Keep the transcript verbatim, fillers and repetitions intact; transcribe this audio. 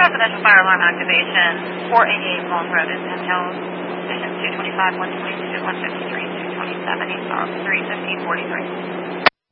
Confidential fire alarm activation, four eighty-eight Long Road in Penn Hills, station two twenty-five, one twenty-two, one fifty-three, two twenty-seven, East three fifty, forty-three.